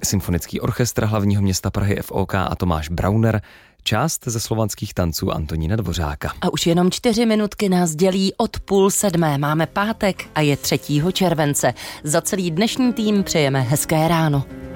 Symfonický orchestr hlavního města Prahy FOK a Tomáš Brauner, část ze slovanských tanců Antonína Dvořáka. A už jenom 4 minutky nás dělí od 6:30. Máme pátek a je 3. července. Za celý dnešní tým přejeme hezké ráno.